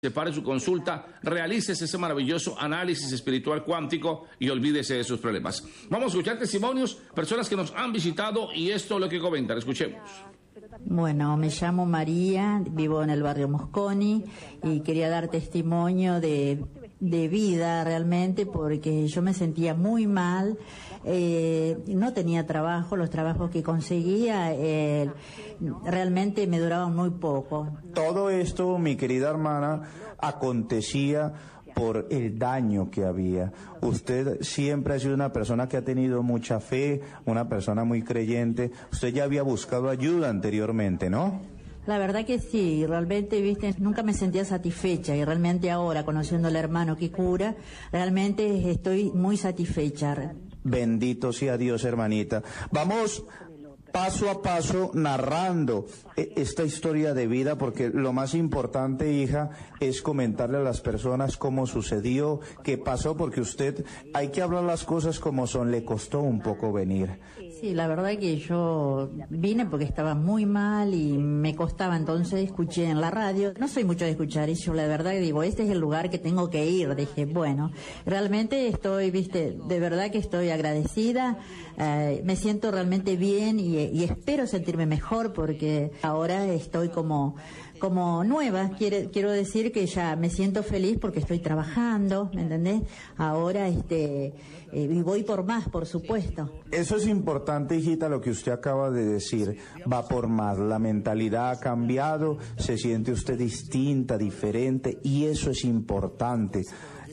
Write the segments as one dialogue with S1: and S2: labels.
S1: Separe su consulta, realícese ese maravilloso análisis espiritual cuántico y olvídese de sus problemas. Vamos a escuchar testimonios, personas que nos han visitado y esto es lo que comentan. Escuchemos.
S2: Bueno, me llamo María, vivo en el barrio Mosconi y quería dar testimonio de vida realmente porque yo me sentía muy mal, no tenía trabajo, los trabajos que conseguía realmente me duraban muy poco.
S3: Todo esto, mi querida hermana, acontecía por el daño que había. Usted siempre ha sido una persona que ha tenido mucha fe, una persona muy creyente. Usted ya había buscado ayuda anteriormente, ¿no?
S2: La verdad que sí, realmente, viste, nunca me sentía satisfecha y realmente ahora, conociendo al hermano que cura, realmente estoy muy satisfecha.
S3: Bendito sea Dios, hermanita. Vamos paso a paso narrando esta historia de vida, porque lo más importante, hija, es comentarle a las personas cómo sucedió, qué pasó, porque usted, hay que hablar las cosas como son, le costó un poco venir.
S2: Sí, la verdad que yo vine porque estaba muy mal y me costaba, entonces escuché en la radio. No soy mucho de escuchar y yo la verdad digo, este es el lugar que tengo que ir. Dije, bueno, realmente estoy, viste, de verdad que estoy agradecida, me siento realmente bien y espero sentirme mejor porque ahora estoy como nueva, quiero decir que ya me siento feliz porque estoy trabajando, ¿me entendés? Ahora y voy por más, por supuesto.
S3: Eso es importante, hijita, lo que usted acaba de decir, va por más, la mentalidad ha cambiado, se siente usted distinta, diferente, y eso es importante.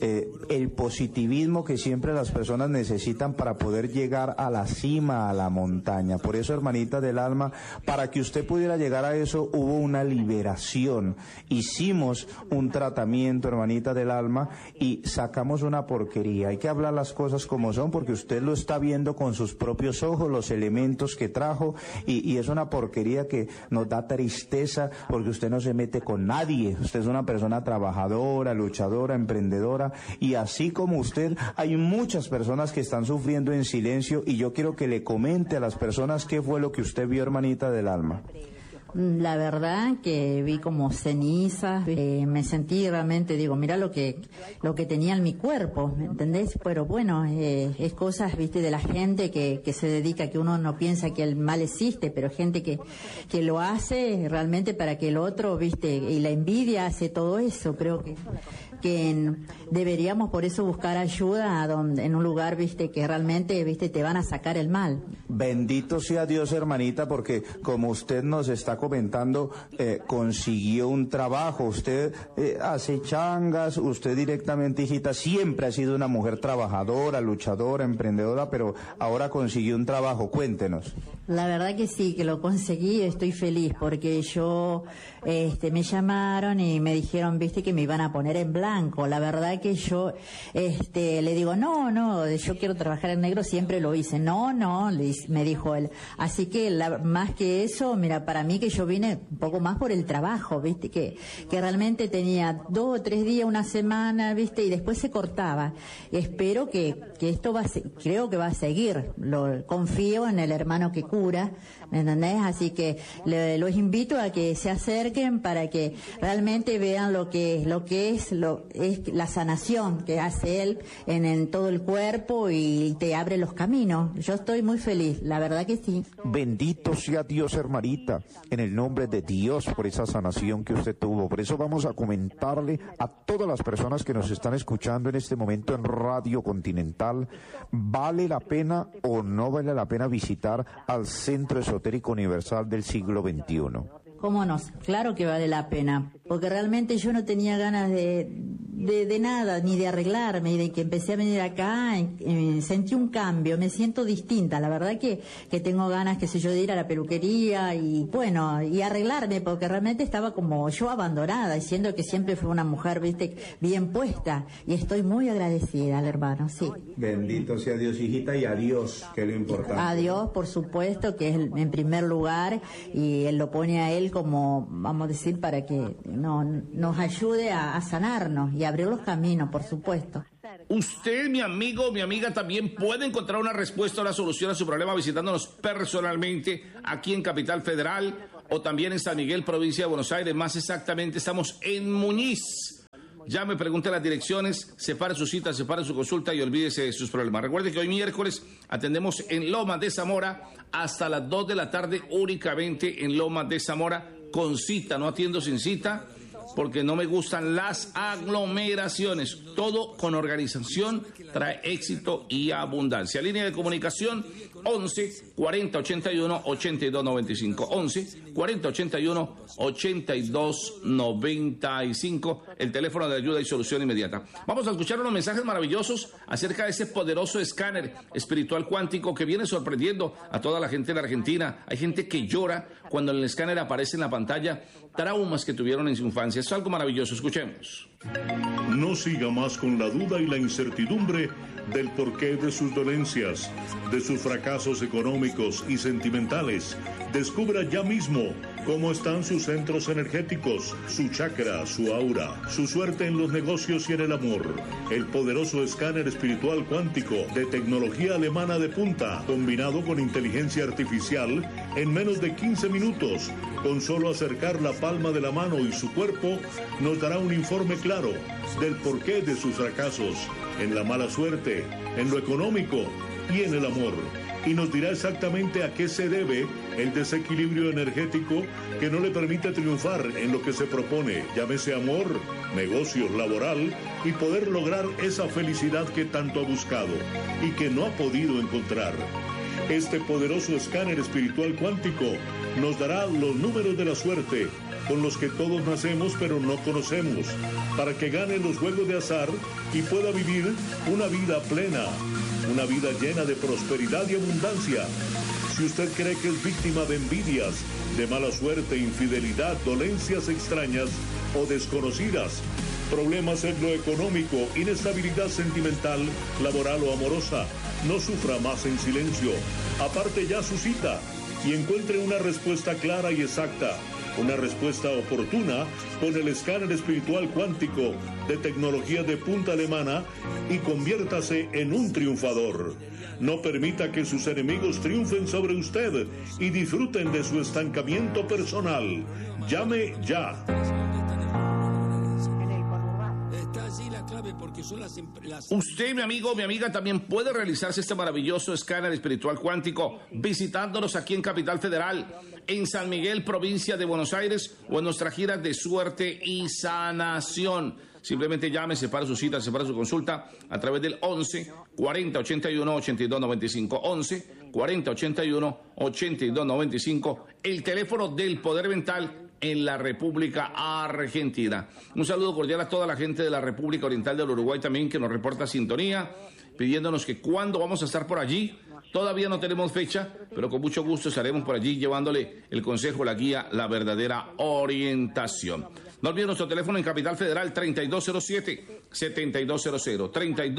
S3: El positivismo que siempre las personas necesitan para poder llegar a la cima, a la montaña. Por eso, hermanita del alma, para que usted pudiera llegar a eso, hubo una liberación. Hicimos un tratamiento, hermanita del alma, y sacamos una porquería. Hay que hablar las cosas como son, porque usted lo está viendo con sus propios ojos, los elementos que trajo, y es una porquería que nos da tristeza, porque usted no se mete con nadie. Usted es una persona trabajadora, luchadora, emprendedora, y así como usted, hay muchas personas que están sufriendo en silencio, y yo quiero que le comente a las personas qué fue lo que usted vio, hermanita del alma.
S2: La verdad que vi como cenizas, me sentí realmente, digo, mira lo que tenía en mi cuerpo, ¿me entendés? Pero bueno, es cosas, viste, de la gente que se dedica, que uno no piensa que el mal existe, pero gente que lo hace realmente para que el otro, viste, y la envidia hace todo eso. Creo que deberíamos por eso buscar ayuda en un lugar, viste, que realmente, viste, te van a sacar el mal.
S3: Bendito sea Dios, hermanita, porque como usted nos está comentando, consiguió un trabajo, usted hace changas, usted directamente, hijita, siempre ha sido una mujer trabajadora, luchadora, emprendedora, pero ahora consiguió un trabajo. Cuéntenos.
S2: La verdad que sí, que lo conseguí, estoy feliz, porque yo, me llamaron y me dijeron, viste, que me iban a poner en blanco. La verdad que yo, le digo, no, yo quiero trabajar en negro, siempre lo hice. No, me dijo él. Así que más que eso, mira, para mí que yo vine un poco más por el trabajo, viste, que realmente tenía 2 o 3 días, una semana, viste, y después se cortaba. Espero que esto creo que va a seguir. Confío en el hermano que cura, ¿me entendés? Así que los invito a que se acerquen para que realmente vean lo que es la sanación que hace él en todo el cuerpo y te abre los caminos. Yo estoy muy feliz, la verdad que sí.
S4: Bendito sea Dios, hermanita, en el nombre de Dios por esa sanación que usted tuvo. Por eso vamos a comentarle a todas las personas que nos están escuchando en este momento en Radio Continental, ¿vale la pena o no vale la pena visitar al Centro Esotérico Universal del siglo XXI?
S2: ¿Cómo no? Claro que vale la pena, porque realmente yo no tenía ganas de nada, ni de arreglarme, y de que empecé a venir acá, sentí un cambio, me siento distinta, la verdad que tengo ganas, qué sé yo, de ir a la peluquería y bueno, y arreglarme, porque realmente estaba como yo abandonada, diciendo que siempre fui una mujer, viste, bien puesta, y estoy muy agradecida al hermano, sí.
S3: Bendito sea Dios, hijita, y a Dios, que es lo importante.
S2: A Dios, por supuesto, que es en primer lugar, y Él lo pone a Él como, vamos a decir, para que nos ayude a sanarnos y a abrir los caminos, por supuesto.
S1: Usted, mi amigo, mi amiga, también puede encontrar una respuesta, una solución a su problema visitándonos personalmente aquí en Capital Federal o también en San Miguel, provincia de Buenos Aires. Más exactamente, estamos en Muñiz, llame, pregunte las direcciones, separe su cita, separe su consulta y olvídese de sus problemas. Recuerde que hoy miércoles atendemos en Lomas de Zamora hasta las 2 de la tarde, únicamente en Lomas de Zamora, con cita. No atiendo sin cita porque no me gustan las aglomeraciones. Todo con organización trae éxito y abundancia. Línea de comunicación 11 40 81 82 95. 11 40 81 82 95. El teléfono de ayuda y solución inmediata. Vamos a escuchar unos mensajes maravillosos acerca de ese poderoso escáner espiritual cuántico que viene sorprendiendo a toda la gente de Argentina. Hay gente que llora cuando en el escáner aparece en la pantalla traumas que tuvieron en su infancia. Es algo maravilloso. Escuchemos.
S5: No siga más con la duda y la incertidumbre del porqué de sus dolencias, de sus fracasos económicos y sentimentales. Descubra ya mismo cómo están sus centros energéticos, su chakra, su aura, su suerte en los negocios y en el amor. El poderoso escáner espiritual cuántico de tecnología alemana de punta, combinado con inteligencia artificial, en menos de 15 minutos, con solo acercar la palma de la mano y su cuerpo, nos dará un informe claro del porqué de sus fracasos, en la mala suerte, en lo económico y en el amor. Y nos dirá exactamente a qué se debe el desequilibrio energético que no le permite triunfar en lo que se propone, llámese amor, negocios, laboral, y poder lograr esa felicidad que tanto ha buscado y que no ha podido encontrar. Este poderoso escáner espiritual cuántico nos dará los números de la suerte con los que todos nacemos pero no conocemos, para que gane los juegos de azar y pueda vivir una vida plena, una vida llena de prosperidad y abundancia. Si usted cree que es víctima de envidias, de mala suerte, infidelidad, dolencias extrañas o desconocidas, problemas en lo económico, inestabilidad sentimental, laboral o amorosa, no sufra más en silencio. Aparte ya su cita y encuentre una respuesta clara y exacta, una respuesta oportuna con el escáner espiritual cuántico de tecnología de punta alemana y conviértase en un triunfador. No permita que sus enemigos triunfen sobre usted y disfruten de su estancamiento personal. Llame ya.
S1: Usted, mi amigo, mi amiga, también puede realizarse este maravilloso escáner espiritual cuántico visitándonos aquí en Capital Federal, en San Miguel, provincia de Buenos Aires, o en nuestra gira de suerte y sanación. Simplemente llame, separe su cita, separe su consulta a través del 11 40 81 82 95. 11 40 81 82 95, el teléfono del poder mental en la República Argentina. Un saludo cordial a toda la gente de la República Oriental del Uruguay también que nos reporta sintonía, pidiéndonos que cuándo vamos a estar por allí. Todavía no tenemos fecha, pero con mucho gusto estaremos por allí llevándole el consejo, la guía, la verdadera orientación. No olviden nuestro teléfono en Capital Federal 3207-7200,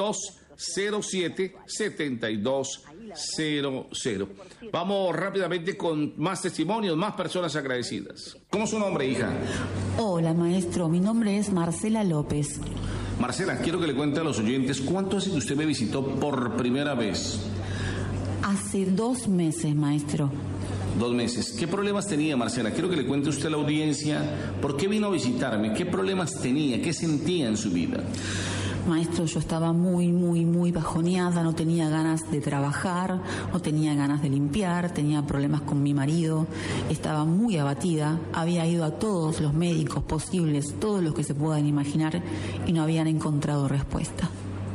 S1: 3207-7200. Vamos rápidamente con más testimonios, más personas agradecidas. ¿Cómo es su nombre, hija?
S6: Hola, maestro. Mi nombre es Marcela López.
S1: Marcela, quiero que le cuente a los oyentes cuánto hace que usted me visitó por primera vez.
S6: Hace 2 meses, maestro.
S1: 2 meses. ¿Qué problemas tenía, Marcela? Quiero que le cuente usted a la audiencia por qué vino a visitarme, qué problemas tenía, qué sentía en su vida.
S6: Maestro, yo estaba muy bajoneada, no tenía ganas de trabajar, no tenía ganas de limpiar, tenía problemas con mi marido, estaba muy abatida, había ido a todos los médicos posibles, todos los que se puedan imaginar, y no habían encontrado respuesta.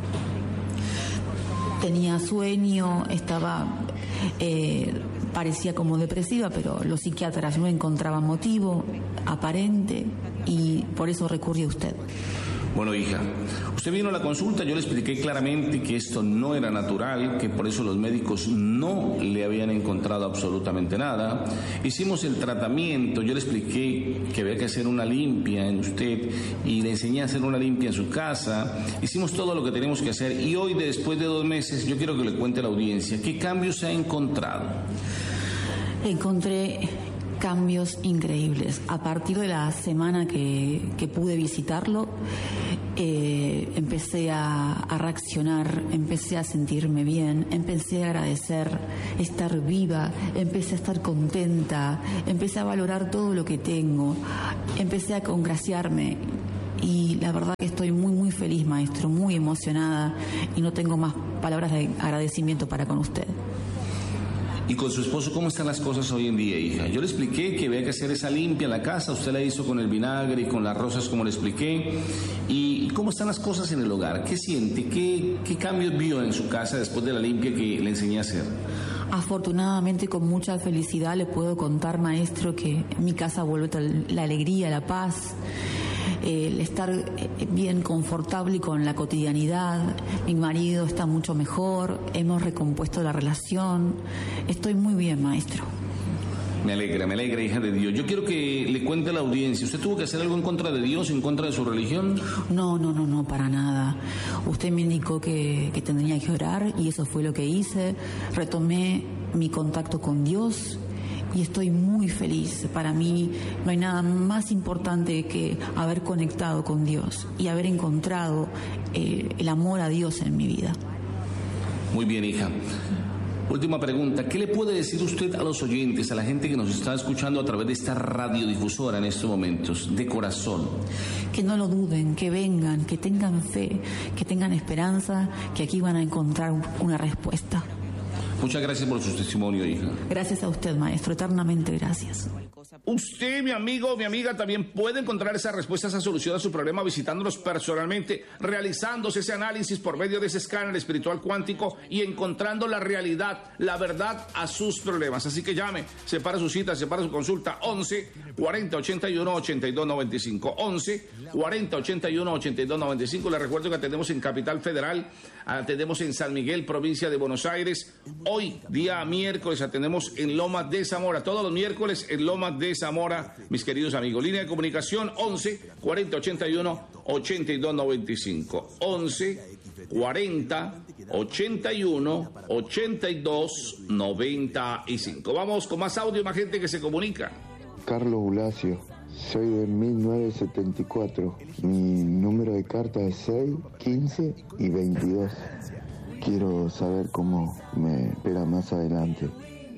S6: Tenía sueño, parecía como depresiva, pero los psiquiatras no encontraban motivo aparente y por eso recurrí a usted.
S1: Bueno, hija, usted vino a la consulta, yo le expliqué claramente que esto no era natural, que por eso los médicos no le habían encontrado absolutamente nada. Hicimos el tratamiento, yo le expliqué que había que hacer una limpia en usted y le enseñé a hacer una limpia en su casa. Hicimos todo lo que teníamos que hacer y hoy, después de 2 meses, yo quiero que le cuente a la audiencia qué cambios se ha encontrado.
S6: Encontré cambios increíbles. A partir de la semana que pude visitarlo, empecé a reaccionar, empecé a sentirme bien, empecé a agradecer estar viva, empecé a estar contenta, empecé a valorar todo lo que tengo, empecé a congraciarme y la verdad que estoy muy, muy feliz, maestro, muy emocionada y no tengo más palabras de agradecimiento para con usted.
S1: ¿Y con su esposo cómo están las cosas hoy en día, hija? Yo le expliqué que había que hacer esa limpia en la casa, usted la hizo con el vinagre y con las rosas como le expliqué. ¿Y cómo están las cosas en el hogar? ¿Qué siente? ¿Qué cambios vio en su casa después de la limpia que le enseñé a hacer?
S6: Afortunadamente, con mucha felicidad le puedo contar, maestro, que en mi casa vuelve la alegría, la paz, el estar bien confortable y con la cotidianidad. Mi marido está mucho mejor, hemos recompuesto la relación. Estoy muy bien, maestro.
S1: Me alegra, hija de Dios. Yo quiero que le cuente a la audiencia, ¿usted tuvo que hacer algo en contra de Dios, en contra de su religión?
S6: No, para nada. Usted me indicó que tendría que orar y eso fue lo que hice. Retomé mi contacto con Dios y estoy muy feliz. Para mí no hay nada más importante que haber conectado con Dios y haber encontrado el amor a Dios en mi vida.
S1: Muy bien, hija. Última pregunta, ¿qué le puede decir usted a los oyentes, a la gente que nos está escuchando a través de esta radiodifusora en estos momentos, de corazón?
S6: Que no lo duden, que vengan, que tengan fe, que tengan esperanza, que aquí van a encontrar una respuesta.
S1: Muchas gracias por su testimonio, hija.
S6: Gracias a usted, maestro, eternamente gracias.
S1: Usted, mi amigo, mi amiga, también puede encontrar esa respuesta, esa solución a su problema visitándonos personalmente, realizándose ese análisis por medio de ese escáner espiritual cuántico y encontrando la realidad, la verdad a sus problemas. Así que llame, separa su cita, separa su consulta, 11 40 81 82 95, 11 40 81 82 95. Les recuerdo que atendemos en Capital Federal, atendemos en San Miguel, provincia de Buenos Aires. Hoy, día miércoles, atendemos en Lomas de Zamora, todos los miércoles en Lomas de Zamora, mis queridos amigos. Línea de comunicación 11 40 81 82 95, 11 40 81 82 95. Vamos con más audio, más gente que se comunica.
S7: Carlos Bulacio, soy de 1974. Mi número de carta es 6, 15 y 22. Quiero saber cómo me espera más adelante.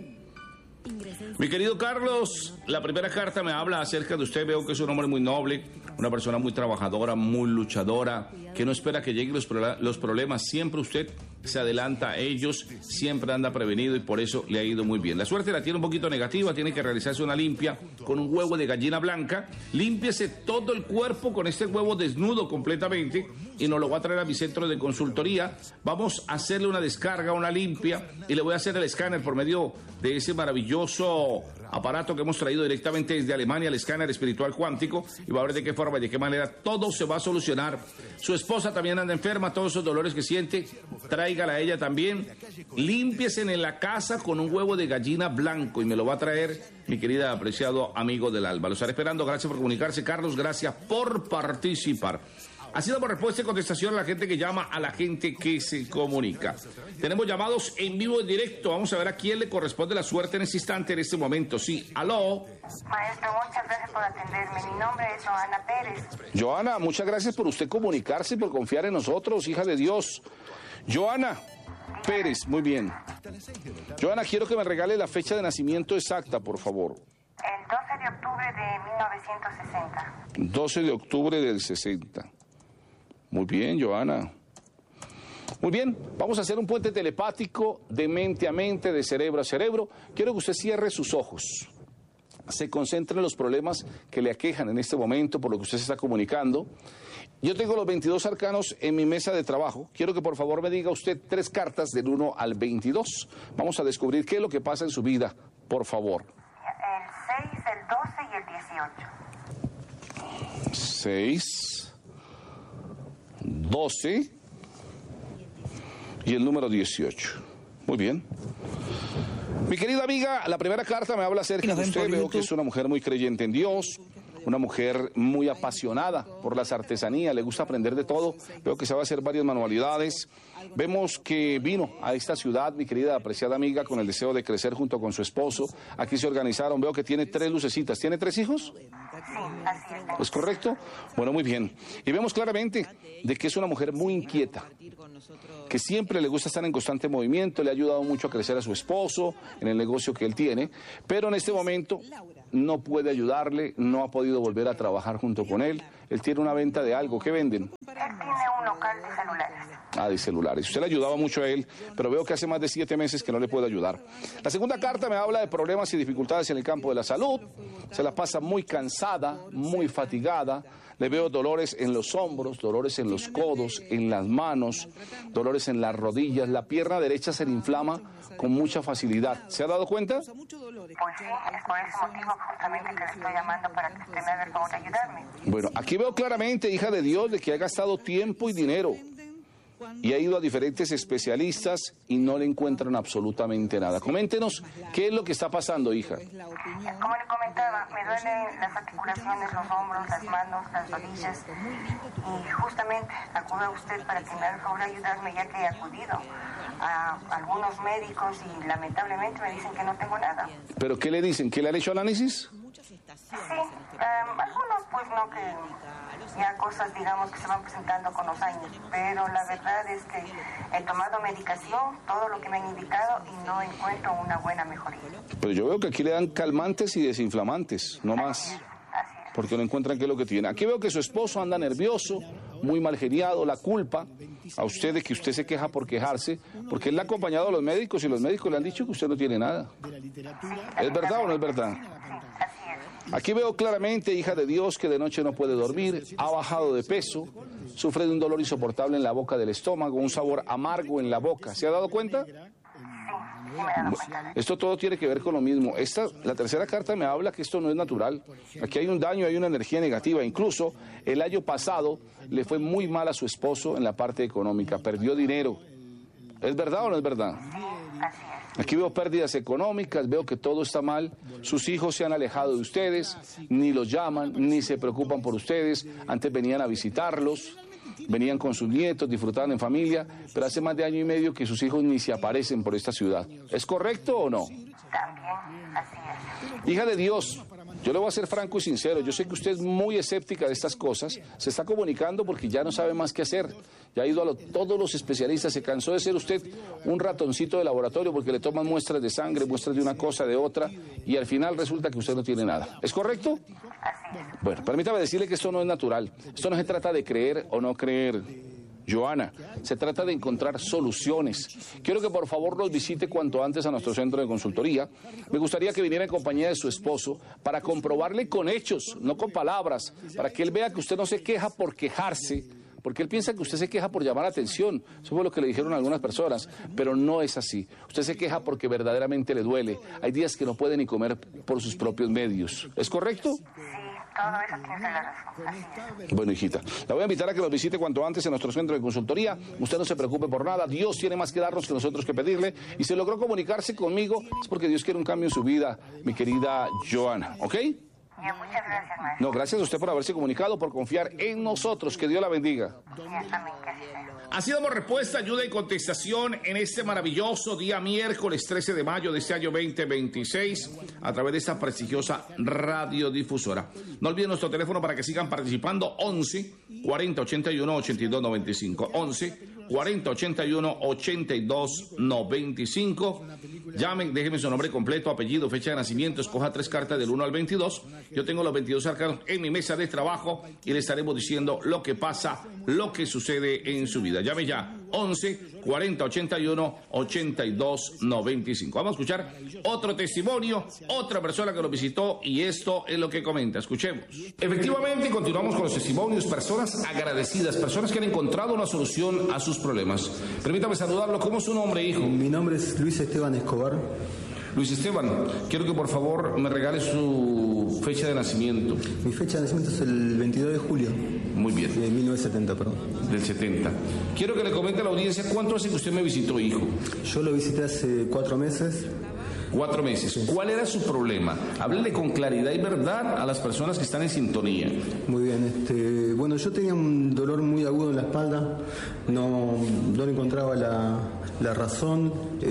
S1: Mi querido Carlos, la primera carta me habla acerca de usted. Veo que es un hombre muy noble, una persona muy trabajadora, muy luchadora, que no espera que lleguen los problemas. Siempre usted se adelanta a ellos, siempre anda prevenido y por eso le ha ido muy bien. La suerte la tiene un poquito negativa, tiene que realizarse una limpia con un huevo de gallina blanca. Límpiese todo el cuerpo con este huevo desnudo completamente y nos lo va a traer a mi centro de consultoría. Vamos a hacerle una descarga, una limpia y le voy a hacer el escáner por medio de ese maravilloso aparato que hemos traído directamente desde Alemania, el escáner espiritual cuántico, y va a ver de qué forma y de qué manera todo se va a solucionar. Su esposa también anda enferma, todos esos dolores que siente, tráigala a ella también. Límpiese en la casa con un huevo de gallina blanco y me lo va a traer mi querida apreciado amigo del alba. Lo estaré esperando. Gracias por comunicarse, Carlos, gracias por participar. Así damos respuesta y contestación a la gente que llama, a la gente que se comunica. Tenemos llamados en vivo, en directo. Vamos a ver a quién le corresponde la suerte en este instante, en este momento. Sí, aló.
S8: Maestro, muchas gracias por atenderme. Mi nombre es Joana Pérez.
S1: Joana, muchas gracias por usted comunicarse y por confiar en nosotros, hija de Dios. Joana Pérez, muy bien. Joana, quiero que me regale la fecha de nacimiento exacta, por favor.
S8: El 12 de octubre de 1960.
S1: 12 de octubre del 60. Muy bien, Joana. Muy bien, vamos a hacer un puente telepático de mente a mente, de cerebro a cerebro. Quiero que usted cierre sus ojos. Se concentre en los problemas que le aquejan en este momento, por lo que usted se está comunicando. Yo tengo los 22 arcanos en mi mesa de trabajo. Quiero que por favor me diga usted 3 cartas del 1 al 22. Vamos a descubrir qué es lo que pasa en su vida, por favor.
S8: El 6, el 12 y el 18.
S1: 6, 12 y el número 18. Muy bien. Mi querida amiga, la primera carta me habla acerca de usted. Veo que es una mujer muy creyente en Dios, una mujer muy apasionada por las artesanías, le gusta aprender de todo. Veo que sabe hacer varias manualidades. Vemos que vino a esta ciudad, mi querida apreciada amiga, con el deseo de crecer junto con su esposo. Aquí se organizaron, veo que tiene 3 lucecitas. ¿Tiene 3 hijos?
S8: Sí, así es.
S1: ¿Es correcto? Bueno, muy bien. Y vemos claramente de que es una mujer muy inquieta, que siempre le gusta estar en constante movimiento, le ha ayudado mucho a crecer a su esposo en el negocio que él tiene, pero en este momento no puede ayudarle, no ha podido volver a trabajar junto con él. Él tiene una venta de algo. ¿Qué venden?
S8: Él tiene un local de celulares.
S1: Ah, de celulares. Usted le ayudaba mucho a él, pero veo que hace más de 7 meses que no le puede ayudar. La segunda carta me habla de problemas y dificultades en el campo de la salud. Se la pasa muy cansada, muy fatigada. Le veo dolores en los hombros, dolores en los codos, en las manos, dolores en las rodillas. La pierna derecha se le inflama con mucha facilidad. ¿Se ha dado cuenta?
S8: Pues sí, es por ese motivo justamente que le estoy llamando para que usted me haga el favor de ayudarme.
S1: Bueno, aquí veo claramente, hija de Dios, de que ha gastado tiempo y dinero y ha ido a diferentes especialistas y no le encuentran absolutamente nada. Coméntenos qué es lo que está pasando, hija.
S8: Como le comentaba, me duelen las articulaciones, los hombros, las manos, las rodillas. Y justamente acudo a usted para que me haga el favor de ayudarme, ya que he acudido a algunos médicos y lamentablemente me dicen que no tengo nada.
S1: ¿Pero qué le dicen? ¿Que le han hecho análisis?
S8: Sí, algunos pues no, que ya cosas digamos que se van presentando con los años, pero la verdad es que he tomado medicación, todo lo que me han indicado y no encuentro una buena mejoría.
S1: Pero yo veo que aquí le dan calmantes y desinflamantes, no más, porque no encuentran qué es lo que tiene. Aquí veo que su esposo anda nervioso, muy mal geniado, la culpa a usted de que usted se queja por quejarse, porque él le ha acompañado a los médicos y los médicos le han dicho que usted no tiene nada. ¿Es verdad o no es verdad? Aquí veo claramente, hija de Dios, que de noche no puede dormir, ha bajado de peso, sufre de un dolor insoportable en la boca del estómago, un sabor amargo en la boca. ¿Se ha dado cuenta? Esto todo tiene que ver con lo mismo. La tercera carta me habla que esto no es natural. Aquí hay un daño, hay una energía negativa. Incluso el año pasado le fue muy mal a su esposo en la parte económica, perdió dinero. ¿Es verdad o no es verdad? Aquí veo pérdidas económicas, veo que todo está mal, sus hijos se han alejado de ustedes, ni los llaman, ni se preocupan por ustedes, antes venían a visitarlos, venían con sus nietos, disfrutaban en familia, pero hace más de 1 año y medio que sus hijos ni se aparecen por esta ciudad. ¿Es correcto o no?
S8: También, así es.
S1: Hija de Dios, yo le voy a ser franco y sincero, yo sé que usted es muy escéptica de estas cosas, se está comunicando porque ya no sabe más qué hacer, ya ha ido a todos los especialistas, se cansó de ser usted un ratoncito de laboratorio porque le toman muestras de sangre, muestras de una cosa, de otra, y al final resulta que usted no tiene nada. ¿Es correcto? Bueno, permítame decirle que esto no es natural, esto no se trata de creer o no creer. Joana, se trata de encontrar soluciones. Quiero que por favor nos visite cuanto antes a nuestro centro de consultoría. Me gustaría que viniera en compañía de su esposo para comprobarle con hechos, no con palabras, para que él vea que usted no se queja por quejarse, porque él piensa que usted se queja por llamar la atención. Eso fue lo que le dijeron algunas personas, pero no es así. Usted se queja porque verdaderamente le duele. Hay días que no puede ni comer por sus propios medios. ¿Es correcto?
S8: Todo eso tiene la razón. Así es.
S1: Bueno, hijita, la voy a invitar a que nos visite cuanto antes en nuestro centro de consultoría. Usted no se preocupe por nada. Dios tiene más que darnos que nosotros que pedirle. Y si logró comunicarse conmigo, es porque Dios quiere un cambio en su vida, mi querida Joana. ¿Ok?
S8: Bien, muchas gracias, maestro.
S1: No, gracias a usted por haberse comunicado, por confiar en nosotros. Que Dios la bendiga.
S8: Bien, amén, que así sea.
S1: Así damos respuesta, ayuda y contestación en este maravilloso día miércoles 13 de mayo de este año 2026 a través de esta prestigiosa radiodifusora. No olviden nuestro teléfono para que sigan participando, 11 40 81 82 95, 11 40 81 82 95. Llamen, déjenme su nombre completo, apellido, fecha de nacimiento, escoja 3 cartas del 1 al 22. Yo tengo los 22 arcanos en mi mesa de trabajo y le estaremos diciendo lo que pasa, lo que sucede en su vida. Llame ya, 11 40 81 82 95. Vamos a escuchar otro testimonio, otra persona que nos visitó y esto es lo que comenta. Escuchemos. Efectivamente, continuamos con los testimonios, personas agradecidas, personas que han encontrado una solución a sus problemas. Permítame saludarlo. ¿Cómo es su nombre, hijo?
S9: Mi nombre es Luis Esteban Escobar.
S1: Luis Esteban, quiero que por favor me regale su fecha de nacimiento.
S9: Mi fecha de nacimiento es el 22 de julio.
S1: Muy bien.
S9: De 1970, perdón.
S1: Del 70. Quiero que le comente a la audiencia cuánto hace que usted me visitó, hijo.
S9: Yo lo visité hace 4 meses.
S1: 4 meses. Sí. ¿Cuál era su problema? Háblele con claridad y verdad a las personas que están en sintonía.
S9: Muy bien. Bueno, yo tenía un dolor muy agudo en la espalda. No le encontraba la razón.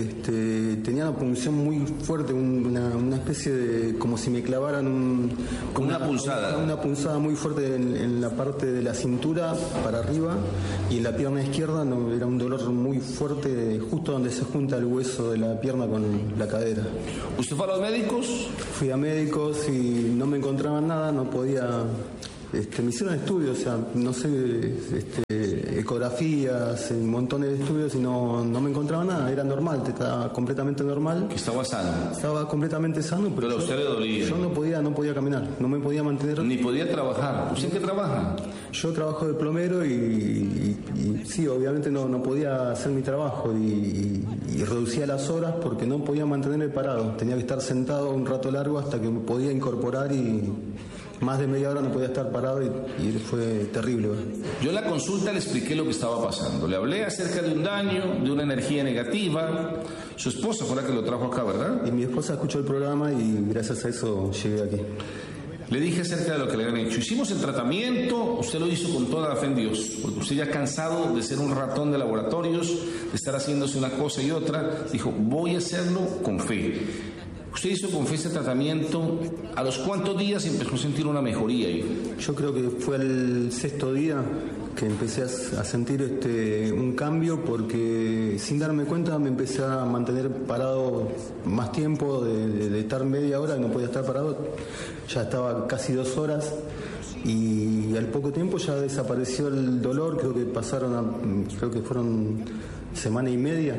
S9: Tenía una punción muy fuerte, una especie de, como si me clavaran
S1: una punzada.
S9: Una punzada muy fuerte en la parte de la cintura para arriba y en la pierna izquierda era un dolor muy fuerte justo donde se junta el hueso de la pierna con la cadera.
S1: ¿Usted fue a los médicos?
S9: Fui a médicos y no me encontraban nada, no podía me hicieron estudios, o sea, no sé, ecografías, montones de estudios y no me encontraba nada, era normal, estaba completamente normal.
S1: Estaba sano.
S9: Estaba completamente sano, pero
S1: a usted le dolía.
S9: Yo no podía caminar, no me podía mantener.
S1: Ni podía trabajar. ¿Usted qué trabaja?
S9: Yo trabajo de plomero y sí, obviamente no podía hacer mi trabajo y reducía las horas porque no podía mantenerme parado. Tenía que estar sentado un rato largo hasta que me podía incorporar y más de media hora no podía estar parado y fue terrible.
S1: Yo en la consulta le expliqué lo que estaba pasando. Le hablé acerca de un daño, de una energía negativa. Su esposa fue la que lo trajo acá, ¿verdad?
S9: Y mi esposa escuchó el programa y gracias a eso llegué aquí.
S1: Le dije acerca de lo que le habían hecho. Hicimos el tratamiento, usted lo hizo con toda la fe en Dios, porque usted ya cansado de ser un ratón de laboratorios, de estar haciéndose una cosa y otra, dijo, voy a hacerlo con fe. Usted hizo con fe ese tratamiento. ¿A los cuántos días empezó a sentir una mejoría?
S9: Yo creo que fue el 6º día que empecé a sentir un cambio, porque sin darme cuenta me empecé a mantener parado más tiempo, de estar media hora y no podía estar parado, ya estaba casi 2 horas y al poco tiempo ya desapareció el dolor. Creo que creo que fueron semana y media.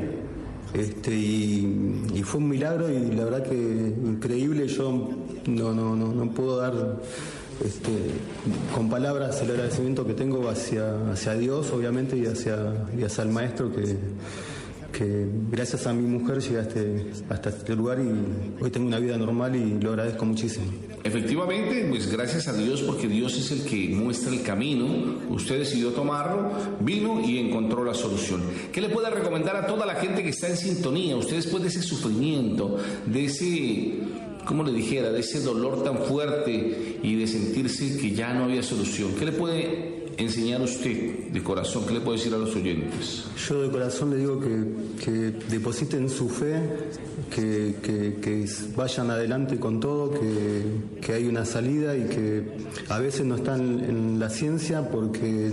S9: Y fue un milagro y la verdad que increíble. Yo no puedo dar con palabras el agradecimiento que tengo hacia Dios, obviamente, y hacia el maestro que gracias a mi mujer llegué hasta este lugar y hoy tengo una vida normal y lo agradezco muchísimo.
S1: Efectivamente, pues gracias a Dios, porque Dios es el que muestra el camino. Usted decidió tomarlo, vino y encontró la solución. ¿Qué le puede recomendar a toda la gente que está en sintonía? Usted, después de ese sufrimiento, de ese, ¿cómo le dijera?, de ese dolor tan fuerte y de sentirse que ya no había solución, ¿qué le puede enseñar usted de corazón? ¿Qué le puede decir a los oyentes?
S9: Yo de corazón le digo que depositen su fe, que vayan adelante con todo, que hay una salida y que a veces no están en la ciencia, porque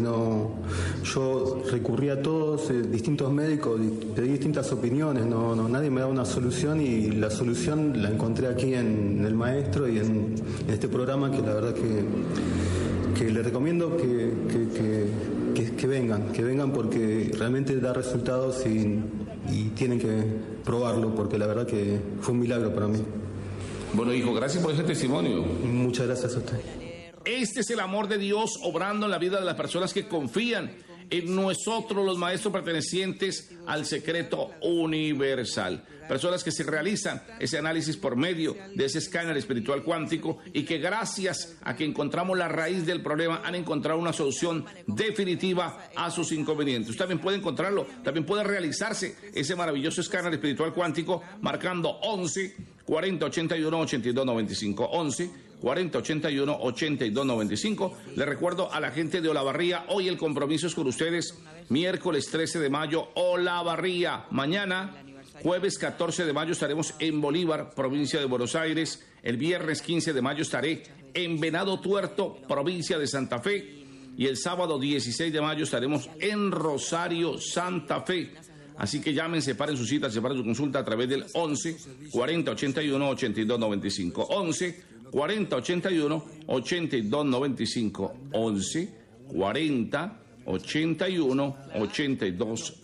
S9: yo recurrí a todos, distintos médicos, pedí distintas opiniones, nadie me da una solución y la solución la encontré aquí en el maestro y en este programa, que la verdad que le recomiendo que vengan porque realmente da resultados y tienen que probarlo, porque la verdad que fue un milagro para mí.
S1: Bueno, hijo, gracias por ese testimonio.
S9: Muchas gracias a usted.
S1: Este es el amor de Dios obrando en la vida de las personas que confían en nosotros, los maestros pertenecientes al secreto universal. Personas que se realizan ese análisis por medio de ese escáner espiritual cuántico y que gracias a que encontramos la raíz del problema han encontrado una solución definitiva a sus inconvenientes. Usted también puede encontrarlo, también puede realizarse ese maravilloso escáner espiritual cuántico marcando 11 40 81 82 95 11 40 81 82 95. Le recuerdo a la gente de Olavarría, hoy el compromiso es con ustedes, miércoles 13 de mayo, Olavarría. Mañana, jueves 14 de mayo, estaremos en Bolívar, provincia de Buenos Aires. El viernes 15 de mayo estaré en Venado Tuerto, provincia de Santa Fe. Y el sábado 16 de mayo estaremos en Rosario, Santa Fe. Así que llamen, separen su cita, separen su consulta a través del 11 40 81 82 95. 11 40 81 82 95. 11 40 81 82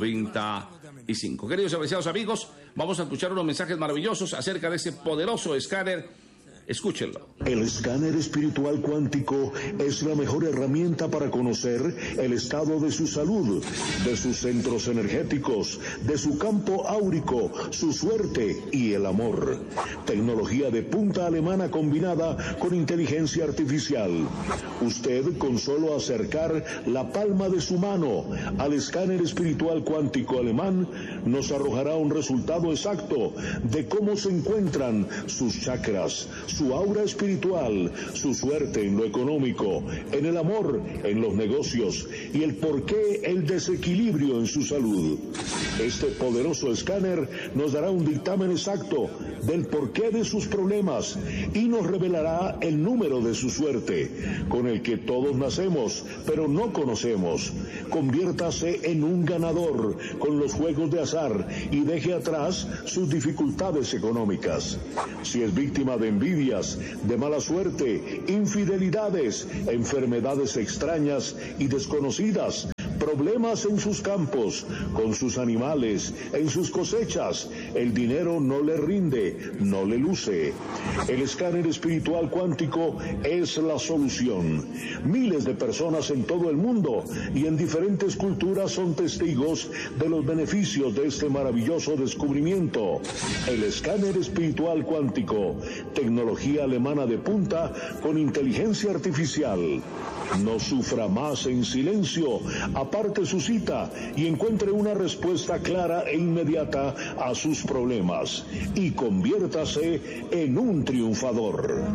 S1: 95. Queridos y apreciados amigos, vamos a escuchar unos mensajes maravillosos acerca de ese poderoso escáner. Escúchenlo.
S5: El escáner espiritual cuántico es la mejor herramienta para conocer el estado de su salud, de sus centros energéticos, de su campo áurico, su suerte y el amor. Tecnología de punta alemana combinada con inteligencia artificial. Usted, con solo acercar la palma de su mano al escáner espiritual cuántico alemán, nos arrojará un resultado exacto de cómo se encuentran sus chakras, su aura espiritual, su suerte en lo económico, en el amor, en los negocios y el porqué el desequilibrio en su salud. Este poderoso escáner nos dará un dictamen exacto del porqué de sus problemas y nos revelará el número de su suerte, con el que todos nacemos, pero no conocemos. Conviértase en un ganador con los juegos de azar y deje atrás sus dificultades económicas. Si es víctima de envidias, de mala suerte, infidelidades, enfermedades extrañas y desconocidas, problemas en sus campos, con sus animales, en sus cosechas. El dinero no le rinde, no le luce. El escáner espiritual cuántico es la solución. Miles de personas en todo el mundo y en diferentes culturas son testigos de los beneficios de este maravilloso descubrimiento. El escáner espiritual cuántico, tecnología alemana de punta con inteligencia artificial. No sufra más en silencio, aparte su cita y encuentre una respuesta clara e inmediata a sus problemas y conviértase en un triunfador.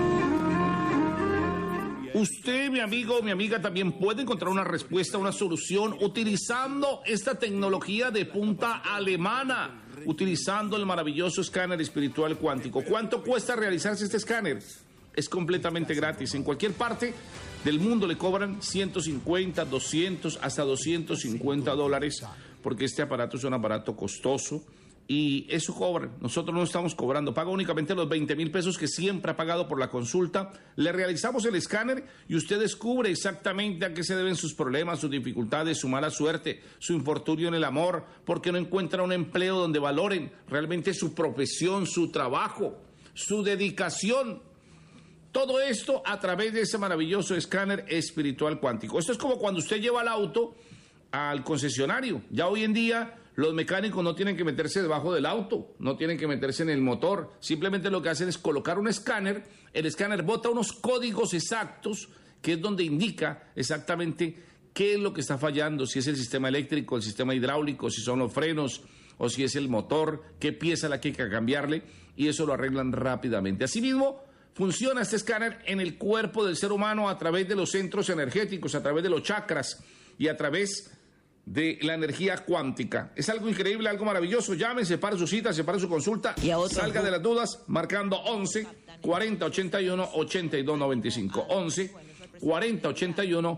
S1: Usted, mi amigo, mi amiga, también puede encontrar una respuesta, una solución utilizando esta tecnología de punta alemana, utilizando el maravilloso escáner espiritual cuántico. ¿Cuánto cuesta realizarse este escáner? Es completamente gratis. En cualquier parte del mundo le cobran 150, 200, hasta $250, porque este aparato es un aparato costoso y eso cobran. Nosotros no estamos cobrando, paga únicamente los 20,000 pesos que siempre ha pagado por la consulta. Le realizamos el escáner y usted descubre exactamente a qué se deben sus problemas, sus dificultades, su mala suerte, su infortunio en el amor, porque no encuentra un empleo donde valoren realmente su profesión, su trabajo, su dedicación. Todo esto a través de ese maravilloso escáner espiritual cuántico. Esto es como cuando usted lleva el auto al concesionario. Ya hoy en día los mecánicos no tienen que meterse debajo del auto, no tienen que meterse en el motor. Simplemente lo que hacen es colocar un escáner. El escáner bota unos códigos exactos, que es donde indica exactamente qué es lo que está fallando, si es el sistema eléctrico, el sistema hidráulico, si son los frenos o si es el motor, qué pieza la que hay que cambiarle, y eso lo arreglan rápidamente. Asimismo, funciona este escáner en el cuerpo del ser humano a través de los centros energéticos, a través de los chakras y a través de la energía cuántica. Es algo increíble, algo maravilloso. Llame, separe su cita, separe su consulta, salga de las dudas marcando 11 40 81 82 95. 11 40 81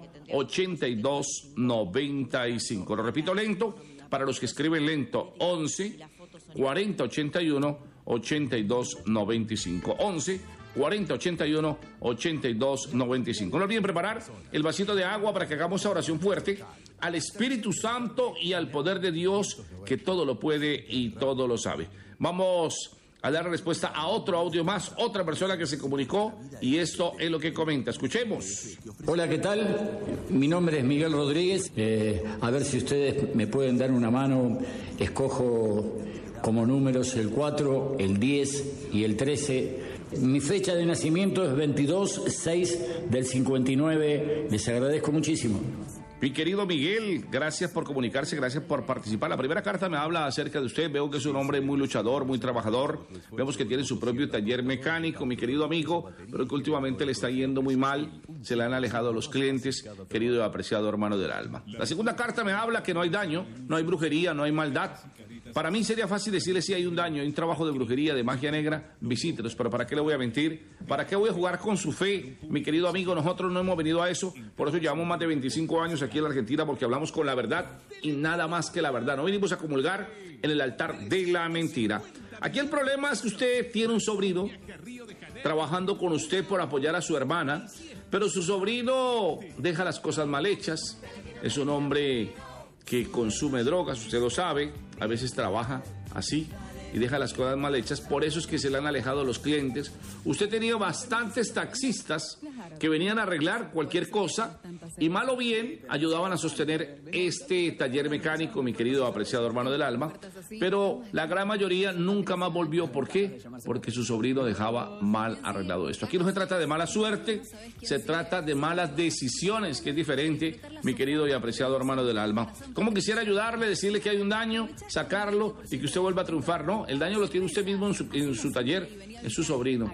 S1: 82 95. Lo repito lento para los que escriben lento. 11 40 81 82 95. 11 40 81 82 95. No olviden preparar el vasito de agua para que hagamos esa oración fuerte al Espíritu Santo y al poder de Dios, que todo lo puede y todo lo sabe. Vamos a dar respuesta a otro audio más, otra persona que se comunicó, y esto es lo que comenta. Escuchemos.
S10: Hola, ¿qué tal? Mi nombre es Miguel Rodríguez. A ver si ustedes me pueden dar una mano. Escojo como números el 4, el 10 y el 13. Mi fecha de nacimiento es 22/6 del 59. Les agradezco muchísimo.
S1: Mi querido Miguel, gracias por comunicarse, gracias por participar. La primera carta me habla acerca de usted. Veo que es un hombre muy luchador, muy trabajador. Vemos que tiene su propio taller mecánico, mi querido amigo, pero que últimamente le está yendo muy mal. Se le han alejado los clientes, querido y apreciado hermano del alma. La segunda carta me habla que no hay daño, no hay brujería, no hay maldad. Para mí sería fácil decirle si hay un daño, hay un trabajo de brujería, de magia negra, visítelos, pero ¿para qué le voy a mentir? ¿Para qué voy a jugar con su fe? Mi querido amigo, nosotros no hemos venido a eso, por eso llevamos más de 25 años aquí en la Argentina, porque hablamos con la verdad y nada más que la verdad. No venimos a comulgar en el altar de la mentira. Aquí el problema es que usted tiene un sobrino trabajando con usted por apoyar a su hermana, pero su sobrino deja las cosas mal hechas, es un hombre que consume drogas, usted lo sabe, a veces trabaja así y deja las cosas mal hechas, por eso es que se le han alejado los clientes. Usted tenía bastantes taxistas que venían a arreglar cualquier cosa y mal o bien ayudaban a sostener este taller mecánico, mi querido apreciado hermano del alma, pero la gran mayoría nunca más volvió. ¿Por qué? Porque su sobrino dejaba mal arreglado esto. Aquí no se trata de mala suerte, se trata de malas decisiones, que es diferente, mi querido y apreciado hermano del alma. ¿Cómo quisiera ayudarle, decirle que hay un daño, sacarlo y que usted vuelva a triunfar? No, el daño lo tiene usted mismo en su taller, es su sobrino.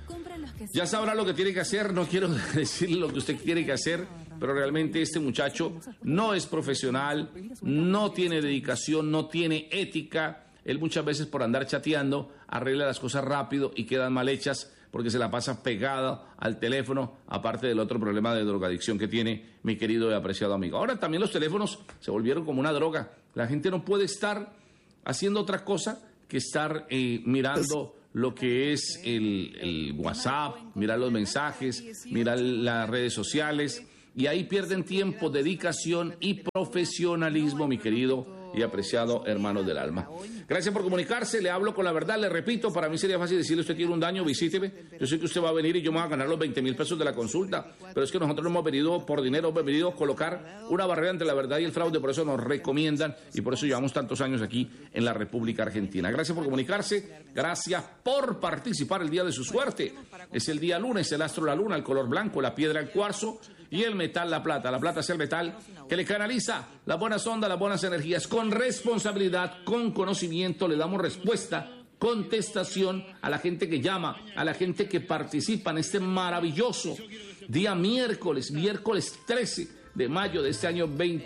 S1: Ya sabrá lo que tiene que hacer, no quiero decirle lo que usted tiene que hacer, pero realmente este muchacho no es profesional, no tiene dedicación, no tiene ética. Él muchas veces por andar chateando arregla las cosas rápido y quedan mal hechas porque se la pasa pegada al teléfono, aparte del otro problema de drogadicción que tiene mi querido y apreciado amigo. Ahora también los teléfonos se volvieron como una droga. La gente no puede estar haciendo otra cosa que estar mirando lo que es el WhatsApp, mirar los mensajes, mirar las redes sociales, y ahí pierden tiempo, dedicación y profesionalismo, mi querido y apreciado hermano del alma. Gracias por comunicarse, le hablo con la verdad, le repito, para mí sería fácil decirle: usted tiene un daño, visíteme, yo sé que usted va a venir y yo me voy a ganar los 20,000 pesos de la consulta, pero es que nosotros no hemos venido por dinero, hemos venido a colocar una barrera entre la verdad y el fraude, por eso nos recomiendan y por eso llevamos tantos años aquí en la República Argentina. Gracias por comunicarse, gracias por participar el día de su suerte. Es el día lunes, el astro la luna, el color blanco, la piedra el cuarzo y el metal la plata. La plata es el metal que le canaliza las buenas ondas, las buenas energías. Con responsabilidad, con conocimiento, le damos respuesta, contestación a la gente que llama, a la gente que participa en este maravilloso día miércoles 13 de mayo de este año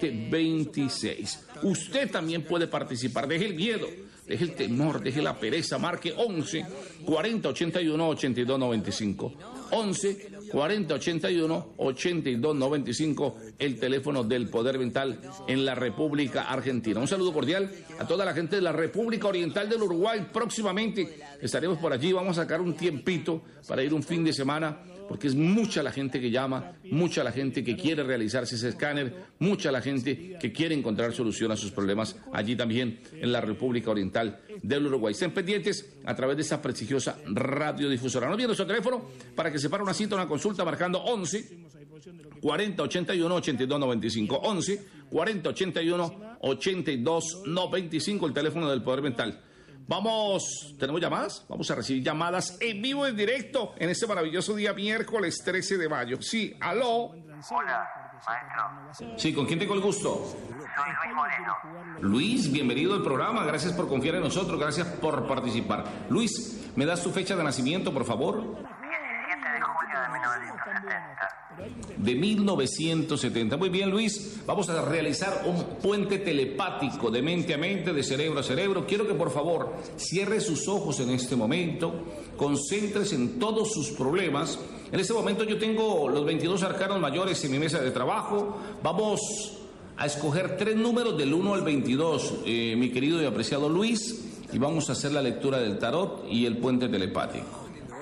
S1: 2026. Usted también puede participar. Deje el miedo, deje el temor, deje la pereza. Marque 11 40 81 82 95. 11 40 81 82 95, el teléfono del Poder Mental en la República Argentina. Un saludo cordial a toda la gente de la República Oriental del Uruguay. Próximamente estaremos por allí, vamos a sacar un tiempito para ir un fin de semana, porque es mucha la gente que llama, mucha la gente que quiere realizarse ese escáner, mucha la gente que quiere encontrar solución a sus problemas allí también en la República Oriental del Uruguay. Estén pendientes a través de esta prestigiosa radiodifusora. No olviden nuestro teléfono para que separe una cita, una consulta, marcando 11 40 81 82 95. 11 40 81 82 95, el teléfono del Poder Mental. ¿Tenemos llamadas? Vamos a recibir llamadas en vivo, en directo, en este maravilloso día miércoles 13 de mayo. Sí, aló.
S11: Hola, maestro.
S1: Sí, ¿con quién tengo el gusto?
S11: Soy Luis Moreno.
S1: Luis, bienvenido al programa, gracias por confiar en nosotros, gracias por participar. Luis, ¿me das tu fecha de nacimiento, por favor?
S11: 17 de julio de 1970.
S1: De 1970. Muy bien, Luis, vamos a realizar un puente telepático de mente a mente, de cerebro a cerebro. Quiero que por favor cierre sus ojos en este momento, concéntrese en todos sus problemas. En este momento yo tengo los 22 arcanos mayores en mi mesa de trabajo. Vamos a escoger 3 números del 1 al 22, mi querido y apreciado Luis, y vamos a hacer la lectura del tarot y el puente telepático.